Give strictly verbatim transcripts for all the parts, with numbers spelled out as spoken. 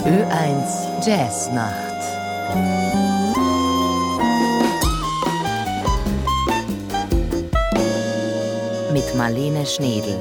Ö eins Jazznacht. Mit Marlene Schnedl.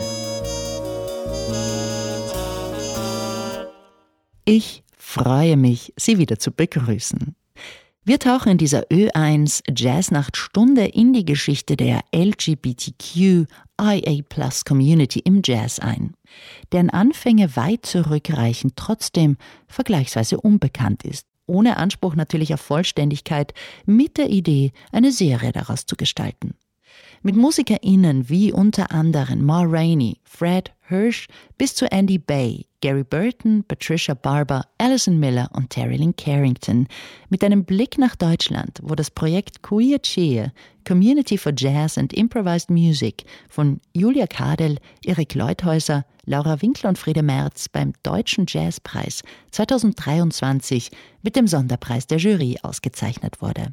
Ich freue mich, Sie wieder zu begrüßen. Wir tauchen in dieser Ö eins Jazznacht-Stunde in die Geschichte der L G B T Q I A Plus Community im Jazz ein, deren Anfänge weit zurückreichen, trotzdem vergleichsweise unbekannt ist. Ohne Anspruch natürlich auf Vollständigkeit, mit der Idee, eine Serie daraus zu gestalten. Mit MusikerInnen wie unter anderem Ma Rainey, Fred Hirsch bis zu Andy Bay, Gary Burton, Patricia Barber, Alison Miller und Terry Lynn Carrington. Mit einem Blick nach Deutschland, wo das Projekt Queer Cheer, Community for Jazz and Improvised Music von Julia Kadel, Erik Leuthäuser, Laura Winkler und Friede Merz beim Deutschen Jazzpreis zweitausenddreiundzwanzig mit dem Sonderpreis der Jury ausgezeichnet wurde.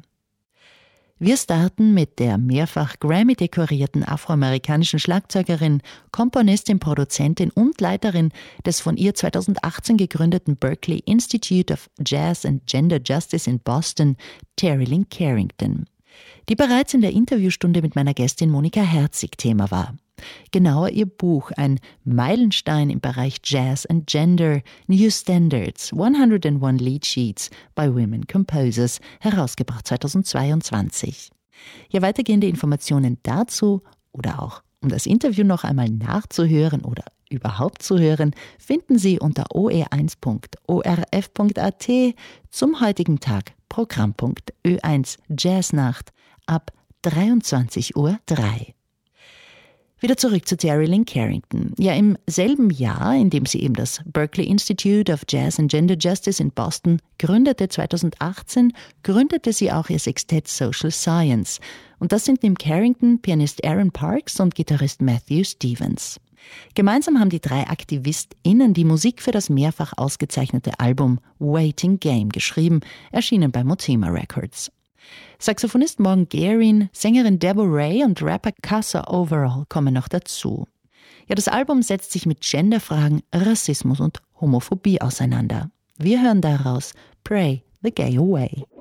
Wir starten mit der mehrfach Grammy-dekorierten afroamerikanischen Schlagzeugerin, Komponistin, Produzentin und Leiterin des von ihr zweitausendachtzehn gegründeten Berklee Institute of Jazz and Gender Justice in Boston, Terry Lynn Carrington, die bereits in der Interviewstunde mit meiner Gästin Monika Herzig Thema war. Genauer ihr Buch, ein Meilenstein im Bereich Jazz and Gender, New Standards, hundertundeins Lead Sheets by Women Composers, herausgebracht zweitausendzweiundzwanzig. Ja, weitergehende Informationen dazu oder auch um das Interview noch einmal nachzuhören oder überhaupt zu hören, finden Sie unter o e eins punkt o r f punkt a t zum heutigen Tag Programmpunkt Ö eins Jazznacht ab dreiundzwanzig Uhr drei. Wieder zurück zu Terry Lynn Carrington. Ja, im selben Jahr, in dem sie eben das Berklee Institute of Jazz and Gender Justice in Boston gründete, zweitausendachtzehn, gründete sie auch ihr Sextett Social Science. Und das sind neben Carrington Pianist Aaron Parks und Gitarrist Matthew Stevens. Gemeinsam haben die drei AktivistInnen die Musik für das mehrfach ausgezeichnete Album Waiting Game geschrieben, erschienen bei Motima Records. Saxophonist Morgan Guerin, Sängerin Deborah Ray und Rapper Casa Overall kommen noch dazu. Ja, das Album setzt sich mit Genderfragen, Rassismus und Homophobie auseinander. Wir hören daraus Pray the Gay Away.